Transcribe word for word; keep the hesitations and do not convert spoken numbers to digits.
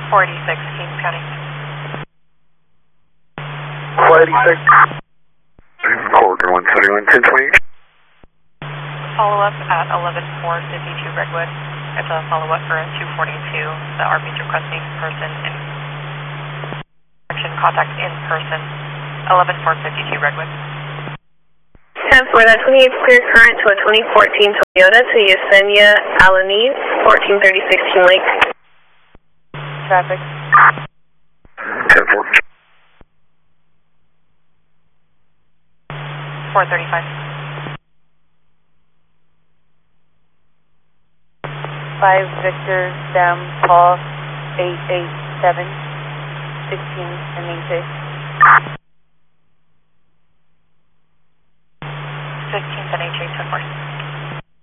four eighty-six, Kings County. four eighty-six. Corridor one seventy-one, ten twenty. Follow-up at eleven four fifty-two Redwood. It's a follow-up for a two forty-two. The R P is requesting person in action contact in person. eleven four fifty-two Redwood. ten four, that twenty-eight clear current to a twenty fourteen Toyota to Yesenia Alanese, fourteen thirty-six King Lake. Traffic. ten four. four thirty-five. five Victor Sam Paul eight eight seven sixteen and eight six.